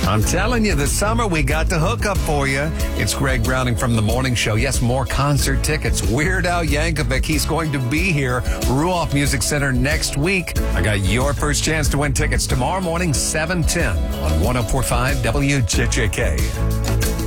I'm telling you, this summer we got the hookup for you. It's Greg Browning from The Morning Show. Yes, more concert tickets. Weird Al Yankovic, he's going to be here. Ruoff Music Center next week. I got your first chance to win tickets tomorrow morning, 7:10 on 104.5 WJJK.